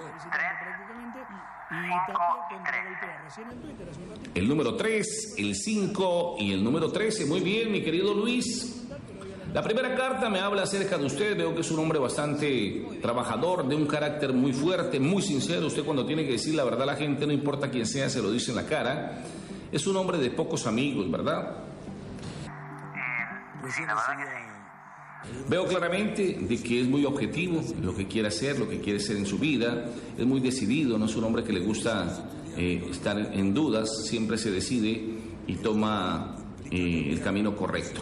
S11: 5 y 13.
S1: El número 3, el 5 y el número 13. Muy bien, mi querido Luis. La primera carta me habla acerca de usted. Veo que es un hombre bastante trabajador, de un carácter muy fuerte, muy sincero. Usted, cuando tiene que decir la verdad a la gente, no importa quién sea, se lo dice en la cara. Es un hombre de pocos amigos, ¿verdad?
S11: Sí, la verdad que sí.
S1: Veo claramente de que es muy objetivo en lo que quiere hacer, lo que quiere ser en su vida. Es muy decidido, no es un hombre que le gusta estar en dudas. Siempre se decide y toma el camino correcto.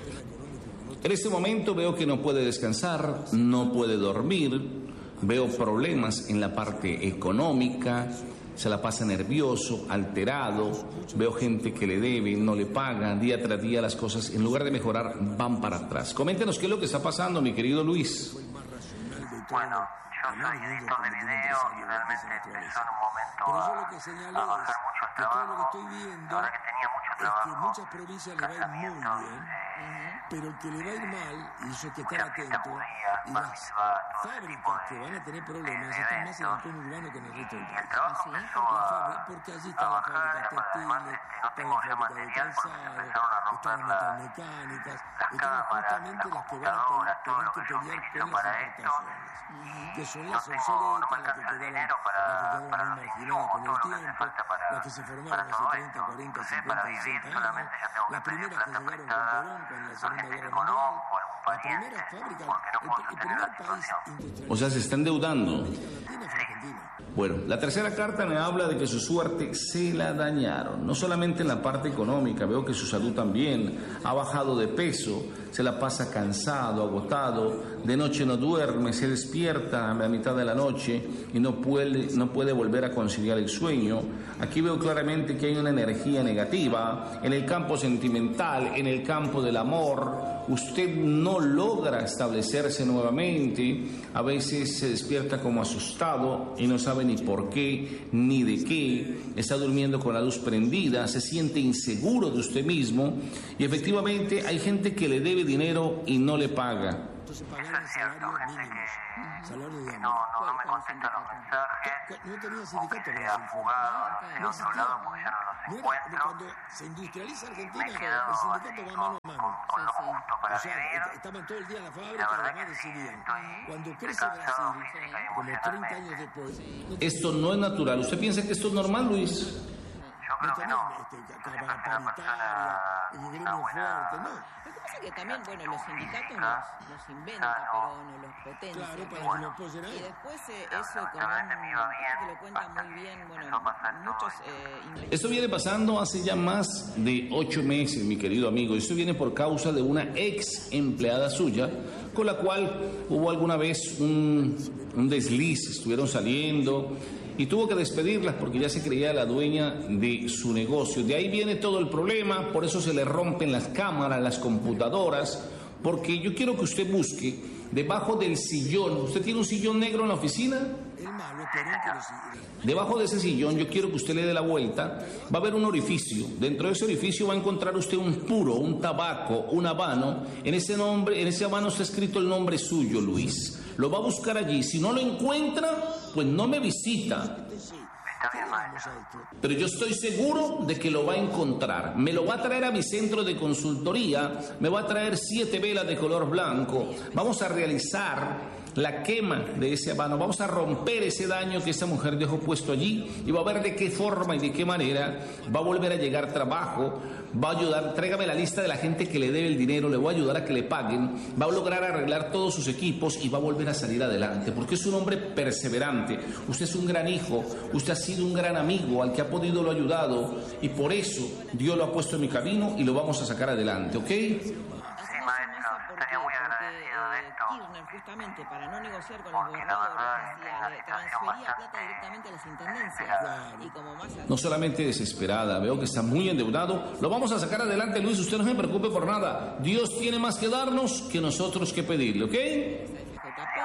S1: En este momento veo que no puede descansar, no puede dormir. Veo problemas en la parte económica. Se la pasa nervioso, alterado. Veo gente que le debe, no le paga. Día tras día las cosas, en lugar de mejorar, van para atrás. Coméntenos qué es lo que está pasando, mi querido Luis.
S11: Bueno, yo soy editor de video y realmente empezó en un momento a bajar mucho el trabajo. La verdad que tenía mucho trabajo.
S12: Muchas provincias le va a ir muy bien, pero el que le va a ir mal, y eso hay que estar atento, y las fábricas que van a tener problemas están más en el conurbano que en el resto del país.
S11: El trabajo empezó
S12: porque allí están las fábricas textiles, están las fábricas de calzado, están las metalmecánicas, están justamente las que van a tener que pelear con las importaciones, que son las obsoletas, las que quedaron muy marginadas con el tiempo, las que se formaron hace 30, 40, 50, 60 años, las primeras que llegaron con Perón, con la Segunda Guerra Mundial, la primera fábrica, el primer país industrial.
S1: O sea, se está endeudando. Bueno, la tercera carta me habla de que su suerte se la dañaron, no solamente en la parte económica. Veo que su salud también ha bajado de peso, se la pasa cansado, agotado, de noche no duerme, se despierta a la mitad de la noche y no puede volver a conciliar el sueño. Aquí veo claramente que hay una energía negativa en el campo sentimental, en el campo del amor. Usted no logra establecerse nuevamente, a veces se despierta como asustado y no sabe ni por qué ni de qué, está durmiendo con la luz prendida, se siente inseguro de usted mismo y efectivamente hay gente que le debe dinero y no le paga.
S12: entonces pagaban salarios mínimos, salarios de
S8: no me contestan los mensajes.
S12: No tenía sindicato para hacer
S8: En otro lado pusieron los encuentros.
S12: Cuando se industrializa Argentina, el sindicato va mano a mano.
S8: Con lo justo para
S12: O sea,
S8: vivir.
S12: estaban todo el día en la fábrica, además decidían. Cuando crece Brasil, como 30 años después...
S1: Esto no es natural. ¿Usted piensa que esto es normal, Luis?
S8: Yo creo que no.
S12: Paritaria, el gremio fuerte, ¿no?
S13: Lo que pasa es que también, bueno, los sindicatos los inventa, pero no los potencia.
S12: Claro, para que lo apoyen a
S13: Y
S12: él.
S13: después eso que lo cuenta muy bien, bueno, muchos...
S1: Esto viene pasando hace ya más de 8 meses, mi querido amigo. Esto viene por causa de una ex empleada suya, con la cual hubo alguna vez un desliz, estuvieron saliendo y tuvo que despedirlas porque ya se creía la dueña de su negocio. De ahí viene todo el problema, por eso se le rompen las cámaras, las computadoras, porque yo quiero que usted busque debajo del sillón. ¿Usted tiene un sillón negro en la oficina? Debajo de ese sillón yo quiero que usted le dé la vuelta. Va a haber un orificio. Dentro de ese orificio va a encontrar usted un puro, un tabaco, un habano. En ese habano está escrito el nombre suyo, Luis. Lo va a buscar allí. Si no lo encuentra, pues no me visita. Pero yo estoy seguro de que lo va a encontrar. Me lo va a traer a mi centro de consultoría. Me va a traer 7 velas de color blanco. Vamos a realizar la quema de ese habano. Vamos a romper ese daño que esa mujer dejó puesto allí y va a ver de qué forma y de qué manera va a volver a llegar trabajo. Va a ayudar, tráigame la lista de la gente que le debe el dinero, le voy a ayudar a que le paguen, va a lograr arreglar todos sus equipos y va a volver a salir adelante, porque es un hombre perseverante. Usted es un gran hijo, usted ha sido un gran amigo al que ha podido lo ayudado y por eso Dios lo ha puesto en mi camino y lo vamos a sacar adelante, ¿ok?
S13: Kirchner, justamente para no negociar con los gobernadores, transfería plata directamente a las intendencias. Y como más...
S1: No solamente desesperada, veo que está muy endeudado. Lo vamos a sacar adelante, Luis, usted no se preocupe por nada. Dios tiene más que darnos que nosotros que pedirle, ¿ok?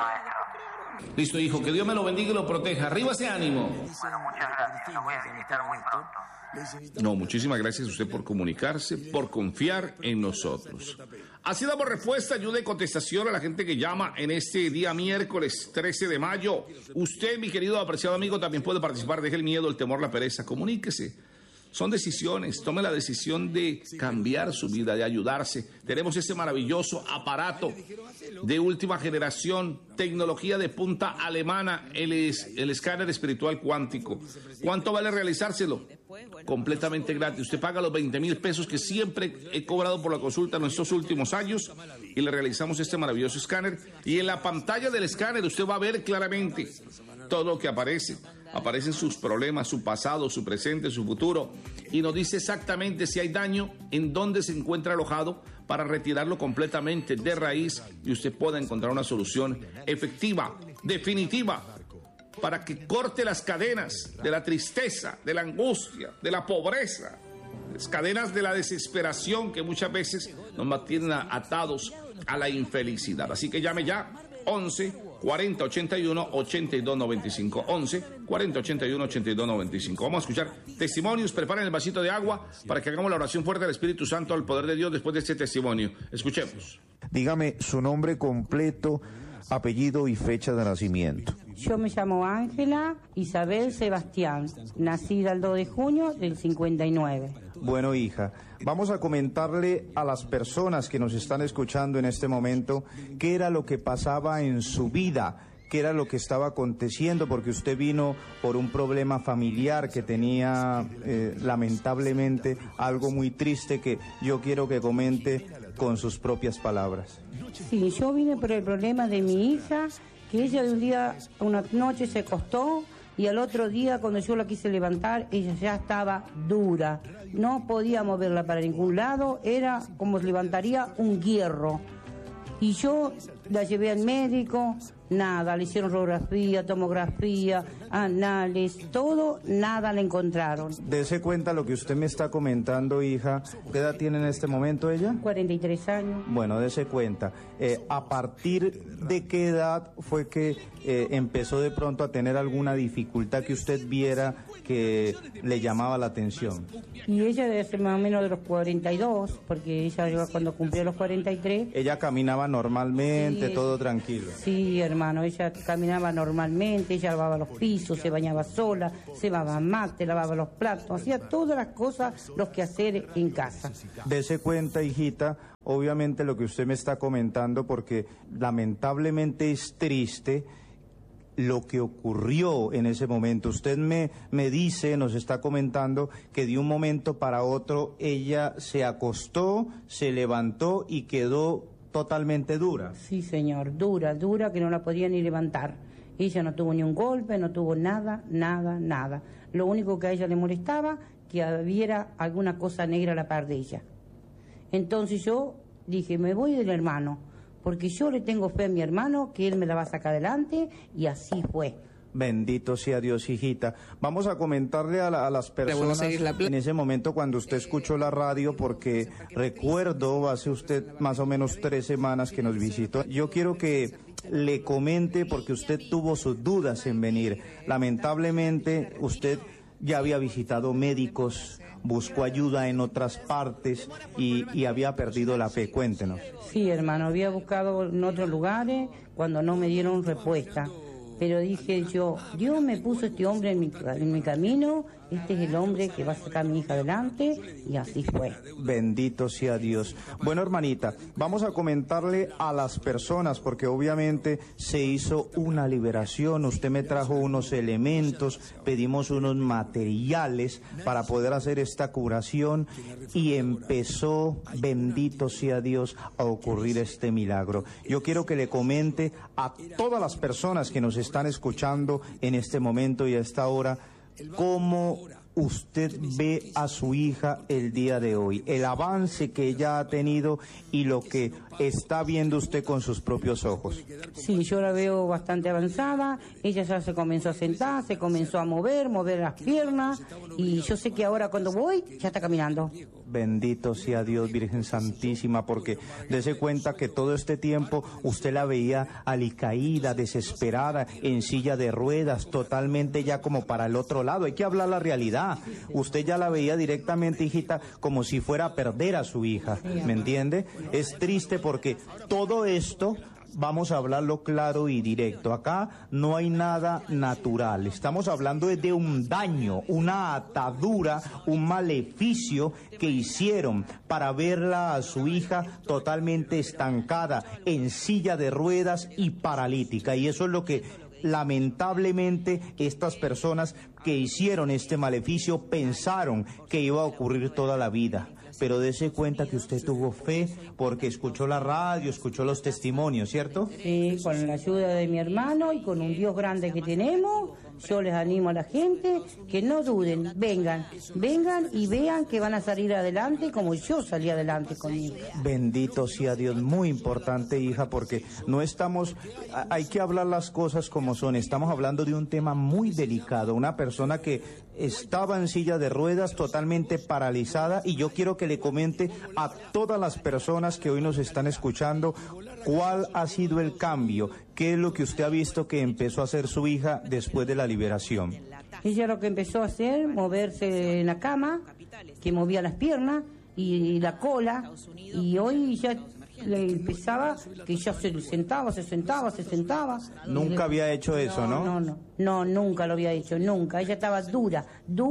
S1: Listo, hijo, que Dios me lo bendiga y lo proteja. Arriba ese ánimo.
S8: Bueno, muchas gracias. Lo voy a visitar muy pronto.
S1: No, muchísimas gracias a usted por comunicarse, por confiar en nosotros. Así damos respuesta, ayuda y contestación a la gente que llama en este día miércoles 13 de mayo. Usted, mi querido apreciado amigo, también puede participar. Deje el miedo, el temor, la pereza. Comuníquese. Son decisiones. Tome la decisión de cambiar su vida, de ayudarse. Tenemos este maravilloso aparato de última generación, tecnología de punta alemana, el escáner espiritual cuántico. ¿Cuánto vale realizárselo? Completamente gratis. Usted paga los 20,000 pesos que siempre he cobrado por la consulta en estos últimos años y le realizamos este maravilloso escáner. Y en la pantalla del escáner usted va a ver claramente todo lo que aparece. Aparecen sus problemas, su pasado, su presente, su futuro. Y nos dice exactamente si hay daño, en dónde se encuentra alojado para retirarlo completamente de raíz y usted pueda encontrar una solución efectiva, definitiva, para que corte las cadenas de la tristeza, de la angustia, de la pobreza, las cadenas de la desesperación que muchas veces nos mantienen atados a la infelicidad. Así que llame ya, 11 40 81 82 95, 11 40 81 82 95. Vamos a escuchar testimonios. Preparen el vasito de agua para que hagamos la oración fuerte al Espíritu Santo, al poder de Dios después de este testimonio. Escuchemos.
S4: Dígame su nombre completo, apellido y fecha de nacimiento.
S14: Yo me llamo Ángela Isabel Sebastián, nacida el 2 de junio del 59.
S3: Bueno, hija, vamos a comentarle a las personas que nos están escuchando en este momento qué era lo que pasaba en su vida, qué era lo que estaba aconteciendo, porque usted vino por un problema familiar que tenía lamentablemente algo muy triste que yo quiero que comente con sus propias palabras.
S14: Sí, yo vine por el problema de mi hija, que ella de un día, una noche se acostó y al otro día cuando yo la quise levantar, ella ya estaba dura. No podía moverla para ningún lado, era como si levantaría un hierro. Y yo la llevé al médico, nada, le hicieron radiografía, tomografía, análisis, todo, nada le encontraron.
S3: Dese cuenta lo que usted me está comentando, hija. ¿Qué edad tiene en este momento ella?
S14: 43 años.
S3: Bueno, dese cuenta. ¿A partir de qué edad fue que empezó de pronto a tener alguna dificultad que usted viera que le llamaba la atención?
S14: Y ella debe ser más o menos de los 42, porque ella cuando cumplió los 43...
S3: Ella caminaba normalmente,
S14: sí,
S3: todo tranquilo.
S14: Sí, hermano, ella caminaba normalmente, ella lavaba los pisos, se bañaba sola, se lavaba mate, lavaba los platos, hacía todas las cosas, los quehaceres en casa.
S3: Dese cuenta, hijita, obviamente lo que usted me está comentando, porque lamentablemente es triste lo que ocurrió en ese momento. Usted me dice, nos está comentando que de un momento para otro ella se acostó, se levantó y quedó totalmente dura.
S14: Sí, señor, dura, que no la podía ni levantar. Ella no tuvo ni un golpe, no tuvo nada. Lo único que a ella le molestaba, que hubiera alguna cosa negra a la par de ella. Entonces yo dije, me voy del hermano, porque yo le tengo fe a mi hermano, que él me la va a sacar adelante, y así fue.
S3: Bendito sea Dios, hijita. Vamos a comentarle a las personas en ese momento cuando usted escuchó la radio, porque recuerdo, hace usted más o menos 3 semanas que nos visitó. Yo quiero que le comente, porque usted tuvo sus dudas en venir. Lamentablemente, usted ya había visitado médicos, buscó ayuda en otras partes y había perdido la fe. Cuéntenos.
S14: Sí, hermano, había buscado en otros lugares cuando no me dieron respuesta. Pero dije yo, Dios me puso este hombre en mi camino, este es el hombre que va a sacar a mi hija adelante, y así fue.
S3: Bendito sea Dios. Bueno, hermanita, vamos a comentarle a las personas, porque obviamente se hizo una liberación, usted me trajo unos elementos, pedimos unos materiales para poder hacer esta curación, y empezó, bendito sea Dios, a ocurrir este milagro. Yo quiero que le comente a todas las personas que nos están escuchando en este momento y a esta hora, cómo usted ve a su hija el día de hoy, el avance que ella ha tenido y lo que está viendo usted con sus propios ojos.
S14: Sí, yo la veo bastante avanzada, ella ya se comenzó a sentar, se comenzó a mover las piernas, y yo sé que ahora cuando voy ya está caminando.
S3: Bendito sea Dios, Virgen Santísima, porque dése cuenta que todo este tiempo usted la veía alicaída, desesperada, en silla de ruedas, totalmente ya como para el otro lado. Hay que hablar la realidad. Usted ya la veía directamente, hijita, como si fuera a perder a su hija, ¿me entiende? Es triste porque todo esto, vamos a hablarlo claro y directo, acá no hay nada natural, estamos hablando de un daño, una atadura, un maleficio que hicieron para verla a su hija totalmente estancada, en silla de ruedas y paralítica, y eso es lo que lamentablemente estas personas que hicieron este maleficio pensaron que iba a ocurrir toda la vida. Pero dése cuenta que usted tuvo fe porque escuchó la radio, escuchó los testimonios, ¿cierto?
S14: Sí, con la ayuda de mi hermano y con un Dios grande que tenemos, yo les animo a la gente que no duden, vengan y vean que van a salir adelante como yo salí adelante con mi hija.
S3: Bendito sea Dios, muy importante, hija, porque no estamos, hay que hablar las cosas como son, estamos hablando de un tema muy delicado, una persona que estaba en silla de ruedas totalmente paralizada, y yo quiero que le comente a todas las personas que hoy nos están escuchando cuál ha sido el cambio, qué es lo que usted ha visto que empezó a hacer su hija después de la liberación.
S14: Ella lo que empezó a hacer, moverse en la cama, que movía las piernas y la cola, y hoy ya le empezaba que ya se sentaba.
S3: Nunca había hecho eso, ¿no?
S14: No, nunca lo había hecho, nunca. Ella estaba dura.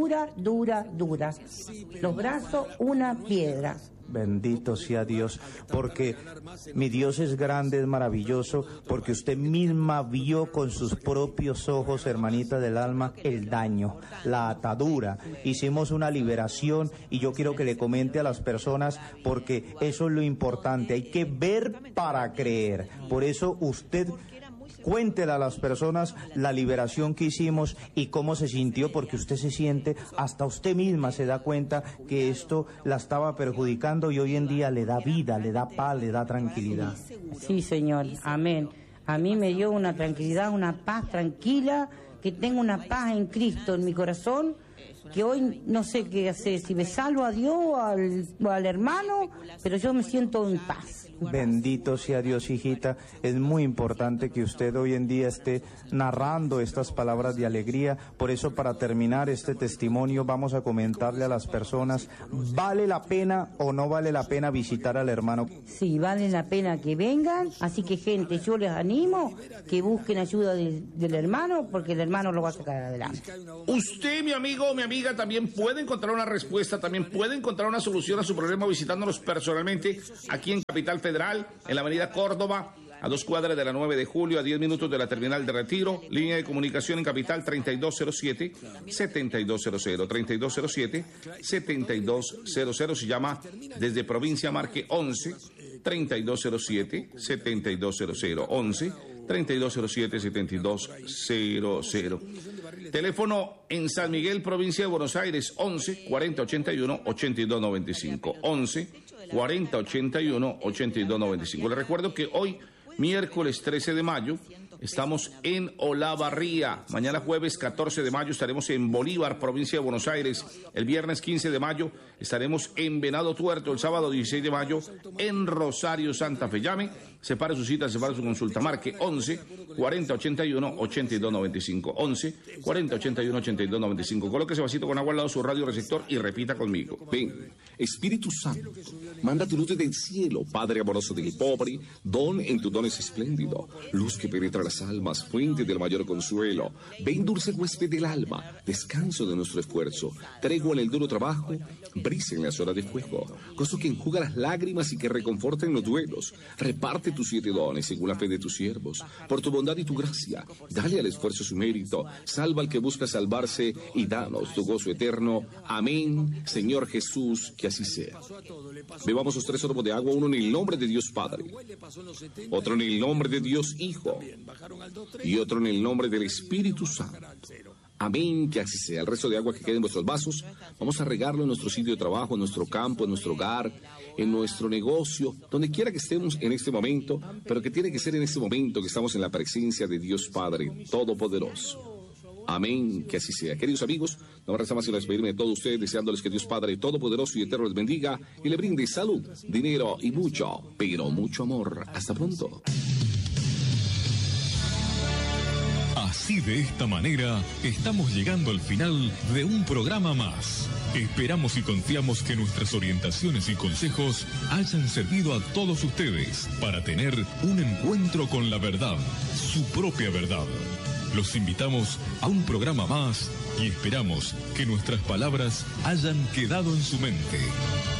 S14: Los brazos, una piedra.
S3: Bendito sea Dios, porque mi Dios es grande, es maravilloso, porque usted misma vio con sus propios ojos, hermanita del alma, el daño, la atadura. Hicimos una liberación y yo quiero que le comente a las personas, porque eso es lo importante, hay que ver para creer. Por eso usted cuéntele a las personas la liberación que hicimos y cómo se sintió, porque usted se siente, hasta usted misma se da cuenta que esto la estaba perjudicando y hoy en día le da vida, le da paz, le da tranquilidad.
S14: Sí, Señor, amén. A mí me dio una tranquilidad, una paz tranquila, que tengo una paz en Cristo en mi corazón, que hoy no sé qué hacer, si me salvo a Dios o al hermano, pero yo me siento en paz.
S3: Bendito sea Dios, hijita. Es muy importante que usted hoy en día esté narrando estas palabras de alegría. Por eso, para terminar este testimonio, vamos a comentarle a las personas, ¿vale la pena o no vale la pena visitar al hermano?
S14: Sí, vale la pena que vengan. Así que, gente, yo les animo que busquen ayuda del hermano, porque el hermano lo va a sacar adelante.
S1: Usted, mi amigo o mi amiga, también puede encontrar una respuesta, también puede encontrar una solución a su problema visitándonos personalmente aquí en Capital Federal, en la avenida Córdoba, a 2 cuadras de la 9 de julio, a 10 minutos de la terminal de Retiro. Línea de comunicación en Capital 3207-7200, 3207-7200. Se llama desde provincia, marque 11 3207-7200, 11 3207-7200. Teléfono en San Miguel, provincia de Buenos Aires, 11 4081 8295, 11 4081 8295. Les recuerdo que hoy, miércoles 13 de mayo, estamos en Olavarría. Mañana jueves 14 de mayo estaremos en Bolívar, provincia de Buenos Aires. El viernes 15 de mayo estaremos en Venado Tuerto. El sábado 16 de mayo en Rosario, Santa Fe. Llame, separe su cita, separe su consulta. Marque 11 4081 8295. 11 4081 8295. Colóquese vasito con agua al lado de su radio receptor y repita conmigo.
S15: Ven, Espíritu Santo, manda tu luz desde el cielo, Padre amoroso del pobre, don en tu don es espléndido, luz que penetra las almas, fuente del mayor consuelo. Ven, dulce huésped del alma, descanso de nuestro esfuerzo, tregua en el duro trabajo, brisa en las horas de fuego, gozo que enjuga las lágrimas y que reconforta en los duelos. Reparte tus 7 dones según la fe de tus siervos, por tu bondad y tu gracia, dale al esfuerzo su mérito, salva al que busca salvarse y danos tu gozo eterno. Amén, Señor Jesús, que así sea. Bebamos los 3 sorbos de agua, uno en el nombre de Dios Padre, otro en el nombre de Dios Hijo y otro en el nombre del Espíritu Santo. Amén, que así sea. El resto de agua que quede en vuestros vasos, vamos a regarlo en nuestro sitio de trabajo, en nuestro campo, en nuestro hogar, en nuestro negocio, donde quiera que estemos en este momento, pero que tiene que ser en este momento que estamos en la presencia de Dios Padre Todopoderoso. Amén, que así sea. Queridos amigos, no me resta más sino despedirme de todos ustedes, deseándoles que Dios Padre Todopoderoso y Eterno les bendiga y le brinde salud, dinero y mucho, pero mucho amor. Hasta pronto.
S16: Así, de esta manera, estamos llegando al final de un programa más. Esperamos y confiamos que nuestras orientaciones y consejos hayan servido a todos ustedes para tener un encuentro con la verdad, su propia verdad. Los invitamos a un programa más y esperamos que nuestras palabras hayan quedado en su mente.